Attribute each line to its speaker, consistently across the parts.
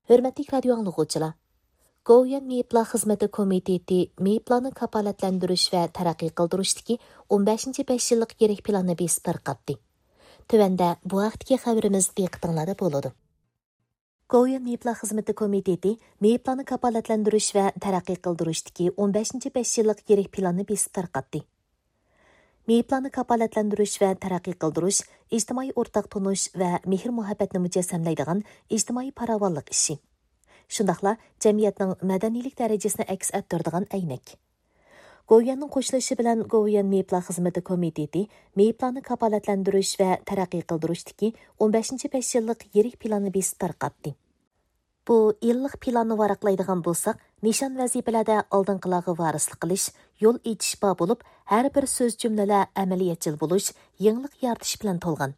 Speaker 1: Hörmətli radio anlıqçılar, Govian Meyiplar Xizməti Komiteti Meyiplarni kapalatlendirish və tərəqqi qıldırışdaki 15-ci 5 yıllık gerek planını besib tarqatdı. Tövəndə bu vaqtki xəbərimiz diqqətinizdə boladı. Govian Meyiplar Xizməti Komiteti Meyiplarni kapalatlendirish və tərəqqi qıldırışdaki 15-ci 5 yıllık gerek planını besib tarqatdı. Meyiplarni kapalatlendirish və tərəqqi qıldırış, ictimai ortaq tunuş və mehr-muhabbətni mücəssəmləydigan ictimai paravallıq işi. Şundaqla cəmiyyətnin mədənilik dərəcəsini əks etdirdigan əynək. Goviyanның qoşulaşı bilan Goviyan Meyiplar Xizməti Komiteti Meyiplarni kapalatlendirish və tərəqqi qıldırışdaki 15-ci 5 yıllık yerik planını besib tarqatdı. Bu yıllık planını varaqlaydigan bolsaq, nişan vəzifələrdə aldınqılarga varislik qilish, yol etish ba bo'lib, har bir so'z jumlalar amaliyatchil bo'lish, yenglik yaratish bilan to'lgan.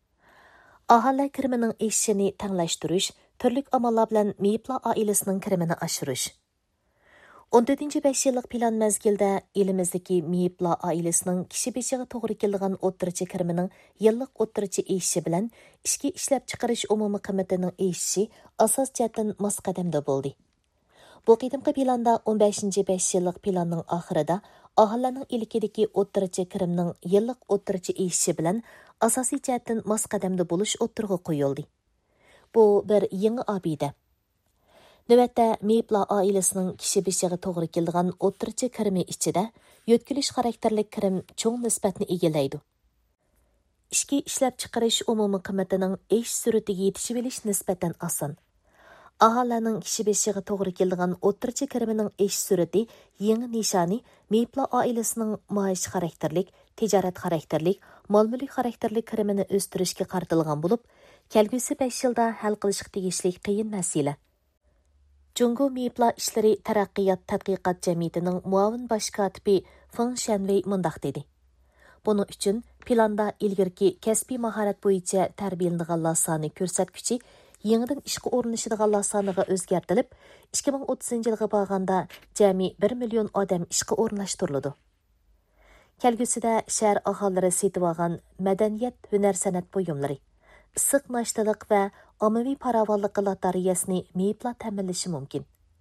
Speaker 1: Aholi kirimining eshishini tanglashtirish, turli amallar bilan Meyiplar oilasining kirimini oshirish. 14-ci 5 yıllık plan mezgildə elimizdeki Meyiplar ailəsinin kişi beşiği toğru keldiğən o'ttirchi kiriminin yıllık o'ttirchi eşişi bilan ishki ishlab chiqarish umumi qiymatining eşişi asos jihatdan mos qadamda bo'ldi. Bu qidimqi planda 15-ci 5 yıllık planning oxirida aholining ilkidagi o'ttirchi kirimning yıllık o'ttirchi eşişi bilan asosiy jihatdan mos qadamda bo'lish o'ttirg'i qo'yildi. Bu bir yangi obida. Növətdə Meyiplar ailəsinin kişi beşiği toğru keldiğən o'ttirchi kirimi ichida yo'tkilish xarakterlik kirim cho'ng nisbatni egallaydi. Ishki ishlab chiqarish umumi qiymatining esh suratiga yetishib olish nisbatan oson. Aholining kişi beşiği to'g'ri keldiğən o'ttirchi kirimining esh surati yangi nishoni Meyiplar ailəsinin maosh xarakterlik, tijorat xarakterlik, mol-mulk xarakterlik kirimini o'stirishga qaratilgan bo'lib, kelgusi 5 yilda hal qilishga tegishli qiyin masala. Jungo Meyiplar İşleri Taraqqiyat Tadqiqat Cemiyetining muavin baş katibi Feng Shanwei mundaq dedi. Buning uchun planda ilgirki kasbiy mahorat bo'yicha tarbiyalanadiganlar soni ko'rsatkichi yangidan ishga o'rinlashadiganlar soniga o'zgartirilib, 2030-yilga borganda jami 1 million odam ishga o'rinlashtiriladi. Kelgusida shahar aholilari setib olgan madaniyat, hunar, san'at buyumlari, issiq nashtalik va ommaviy paravallik lotareyasini Meyiplar ta'minlashi mumkin.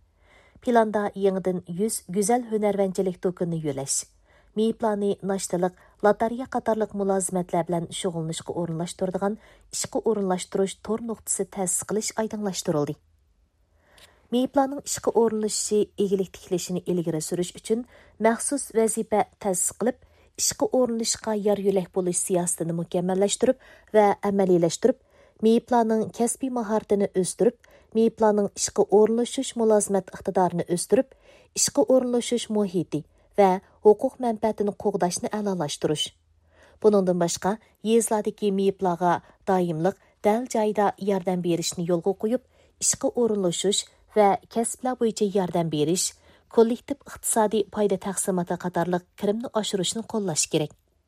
Speaker 1: Planda yangidan 100 go'zal hunarvanchilik do'konini yo'lash, Meyiplarni nashtalik, lotareya qatorliq mulozimatlar bilan shug'ullanishga o'rinlashtiradigan ishga o'rinlashtirish tor nuqtasi ta'sis qilish oydinlashtirildi. Meyiplarning ishga o'rinlashishi egilik tiklashini ilgari surish uchun maxsus vazifa ta'sis qilib, ishga o'rinlashishga yor yo'lak bo'lish siyosatini mukammallashtirib va amaliylashtirib, Meyiplarning kasbiy mahoratini o'stirib, Meyiplarning ishga o'rinlashish mulozimat iqtidorini o'stirib, ishga o'rinlashish muhiti va huquq manfaatini qo'g'dashni a'lolashtirish. Buningdan boshqa, yezlardagi Meyiplarga doimlik dal joyda yordam berishni yo'lga qo'yib, ishga o'rinlashish va kasblar bo'yicha yordam berish, kollektiv iqtisodiy foyda taqsimoti qatorliq kirimni oshirishni qo'llash kerak.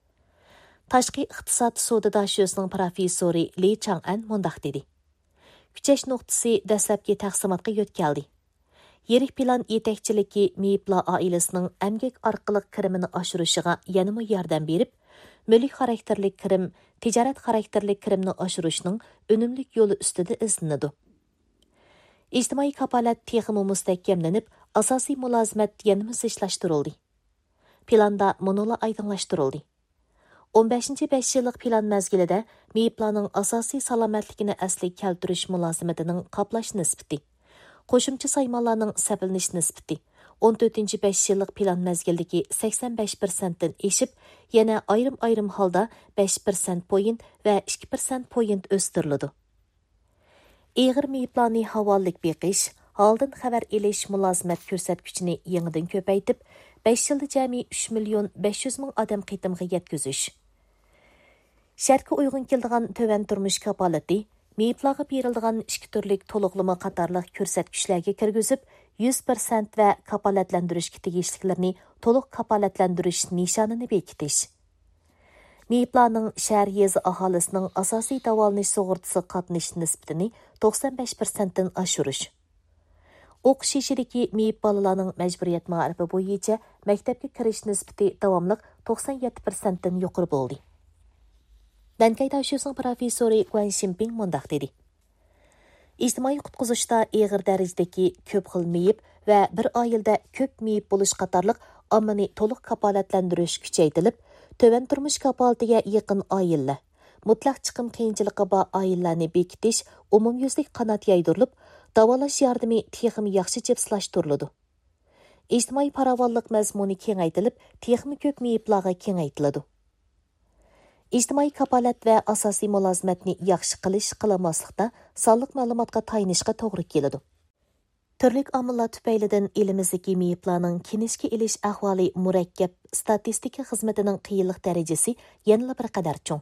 Speaker 1: Tashqi iqtisod sodadoshusining professori Li Chang'an mundaq dedi. Kuchash nuqtasi dastlabki taqsimotga yo'tkaldi. Yerik plan yetakchiligi Meyiplar oilasining amgak orqali kirimini oshirishiga yanama yordam berib, mulk xarakterlik kirim, tijorat xarakterlik kirimni oshirishning unumli yo'li ustida izlanadi. İctimai kapolat texmi mustahkamlanib, asosiy mulozimat yanama zichlashtirildi. Planda monola aydınlaştırıldı. 15-ci 5 yıllık plan mezgilida Meyiplarning asosiy salomatligini asli keltirish mulozimatining qoplash nisbati, qo'shimcha saymonlarning sapilnish nisbati 14-ci 5 yıllık plan mezgildagi 85% dan eshib, yana ayrim holda 5% point va 2% point o'stiriladi. Eg'ir Meyiplarni havollik beqish, holdan xabar elish mulozimat ko'rsatkichini yangidan ko'paytib, 5 yilda jami 3 million 500 ming odam qitimga yetkazish. Shartga uyg'un keladigan töven turmush kapolati, Meyiplarga beriladigan ikki turlik to'liqlama qatorliq ko'rsatkichlarga kirgizib, 100% va kapolatlantirishga tegishliklarini to'liq kapolatlantirish nishonini bekitish. Meyiplarning shahar yezi aholisining asosiy davolanish sug'urtasi qatnash nisbatini 95% dan oshirish. O'qish yeshidagi Meyip bolalarning majburiyat ma'rifi bo'yicha maktabga kirish nisbati davomliq 97% dan yuqori bo'ldi. Dankay Tashiyosning professori Guan Ximping mundaq dedi. İctimai qutquzuşda ağır dərəcədəki köp xil meyip və bir ailədə köp meyip buluş qatarlıq ammani toluq kapalatlandırış küçeytilib, tövən turmuş kapalatiga yaqin ailə, mutlaq chiqim qiyinchiliqi bor ailəlarni bekitish umumyuzlik qanat yaydirilib, davolash yordami texmi yaxshi jipslashtiriladi. İctimai paravanlıq məzmuni kengaytilib, texmi köp meyiplarga kengaytiladi. İctimai kapalat və asosiy mulozimətni yaxshi qilish qilmaslikda sonliq ma'lumotga tayinishga to'g'ri keladi. Turlik omillar tufaylidan elimizdagi meyiplarning kinishga ilish ahvoli murakkab, statistika xizmatining qiyinlik darajasi yanada bir qadar cho'ng.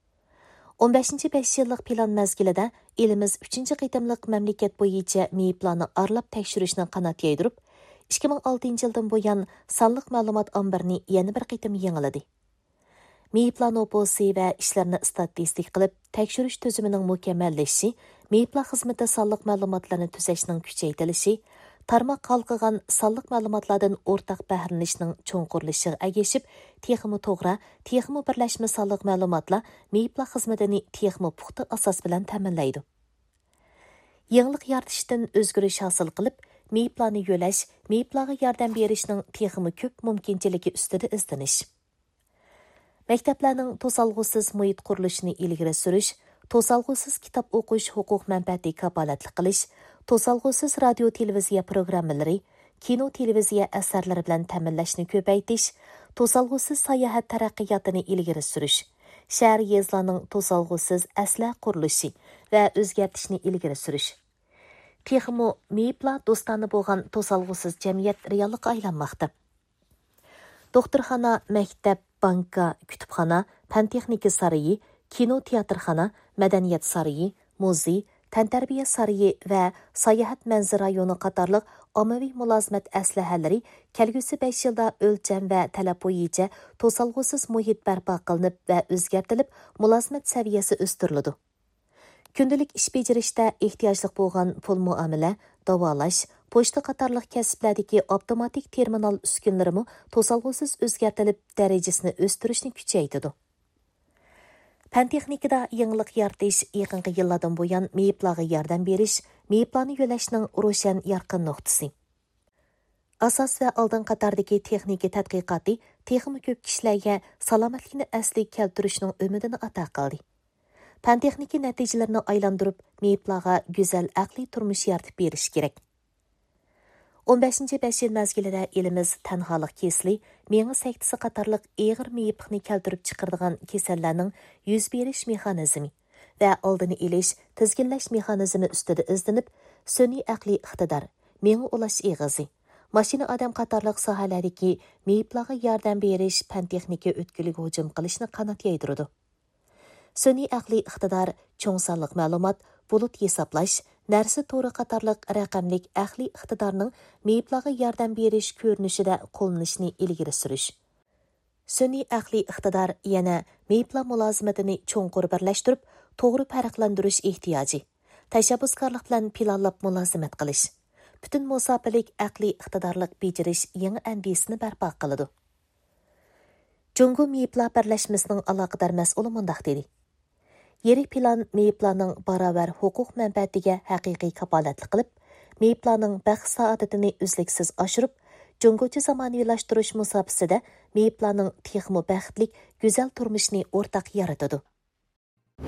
Speaker 1: 15-5 yillik plan mezgilida elimiz 3-chi qitimliq mamlakat bo'yicha meyiplarni aralab tekshirishni qanot yaydirib, 2006 yildan buyon sonliq ma'lumot ombirini yana bir qitim yangiladi. Meyiplar noposi va ishlarni statistik qilib, tekshirish tuzimining mukammallashishi, meyiplar xizmati sonliq ma'lumotlarni tuzashning kuchaytirilishi, tarmoq qalqigan sonliq ma'lumotlardan o'rtaq bahrilanishning cho'nqurlashiga agashib, texmi to'g'ri, texmi birlashma sonliq ma'lumotlar meyiplar xizmatini texmi puxta asos bilan ta'minlaydi. Yangilik yaratishdan o'zgarish hosil qilib, meyiplarni yo'lash, meyiplarga yordam berishning texmi ko'p mumkinchiligi ustida izdanish. Maktablarning to'solg'usiz muhit qurilishini ilgari surish, to'solg'usiz kitob o'qish huquq manfaati kapolatli qilish, to'solg'usiz radio televiziya programmalari, kino televiziya asarlari bilan ta'minlashni ko'paytirish, to'solg'usiz sayohat taraqqiyotini ilgari surish, shahar yezlarning to'solg'usiz asla qurilishi va o'zgartishni ilgari surish. Texmo meyiplar do'stona bo'lgan to'solg'usiz jamiyat reallikqa aylanmoqda. Doktorxona, maktab, banka, kutubxona, fan texnika sarayi, kino teatrxona, madaniyat sarayi, muzey, tantarbiya sarayi va sayohat manzil rayoni qatorliq ommaviy mulozimat aslahalari kelgusi 5 yilda o'lcham va talab bo'yicha to'solg'usiz muhit barpo qilinib va o'zgartirilib, mulozimat saviyasi o'stiriladi. Kundalik ish bejarishda ehtiyojli bo'lgan pul muomala, davolash, pochta qatorliq kasblardagi avtomatik terminal uskunlarimi to'solg'usiz o'zgartirilib, darajasini o'stirishni kuchaytirdi. Fan texnikada yangilik yaratish yaqinqi yillardan buyon meyiplarga yordam berish, meyiplarni yo'lashning ro'shan yorqin nuqtasi. Asos va oldin qatordagi texnika tadqiqoti texmi ko'p kishilarga salomatlikni asli keltirishning umidini ato qildi. Fan texnika natijalarini aylantirib, meyiplarga go'zal aqliy turmush yaratib berish kerak. 15-5 yil mezgilida elimiz tanholik kesli, mengi sektisi qatorliq eg'ir meyiplikni keltirib chiqaradigan kasallarning yuz berish mexanizmi va oldini elish, tizginlash mexanizmi ustida izlanib, sun'iy aqliy iqtidor, mengi ulash eg'izi, mashina odam qatorliq sohalardagi meyiplarga yordam berish fan texnika o'tkuliga hujum qilishni qanot yaydiradi. Sun'iy aqliy iqtidor, cho'ng sonliq ma'lumot, bulut hisoblash, narsa to'g'ri qatorliq raqamlik aqliy iqtidorning meyiplarga yordam berish ko'rinishida qo'llanishni ilgari surish. Sun'iy aqliy iqtidor yana meyiplar mulozimatini cho'nqur birlashtirib, to'g'ri farqlantirish ehtiyoji, tashabbuskorlik bilan planlab mulozimat qilish, butun musofirlik aqliy iqtidorlik bejirish yangi ambisini barpo qiladi. Jungo meyiplar birlashmasining aloqador mas'uli mundaq dedi. Yirik plan meyiplarning barobar huquq manfaatiga haqiqiy kapolatlik qilib, meyiplarning baxt saodatini uzluksiz oshirib, jungochi zamonaviylashtirish musofasida meyiplarning texmi baxtlik, go'zal turmushni o'rtaq yaratadi.